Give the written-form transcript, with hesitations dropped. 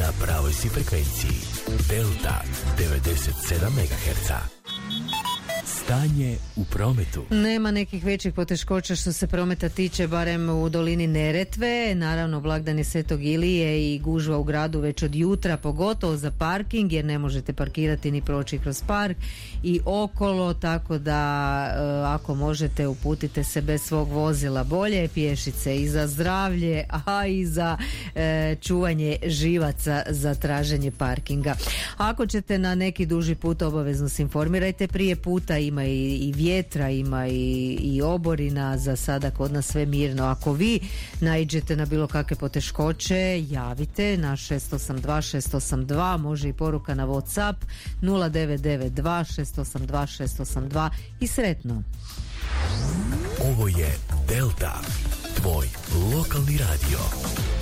Na pravoj si frekvenciji. Delta 97 MHz. Stanje u prometu. Nema nekih većih poteškoća što se prometa tiče, barem u dolini Neretve. Naravno, blagdan je Svetog Ilije i gužva u gradu već od jutra, pogotovo za parking, jer ne možete parkirati ni proći kroz park i okolo, tako da ako možete, uputite se bez svog vozila. Bolje je pješice i za zdravlje, a i za čuvanje živaca za traženje parkinga. Ako ćete na neki duži put, obavezno se informirajte prije puta. Ima i vjetra, ima i oborina. Za sada kod nas sve mirno. Ako vi naiđete na bilo kakve poteškoće, javite na 682 može i poruka na WhatsApp 0992 682 682 i sretno. Ovo je Delta, tvoj lokalni radio.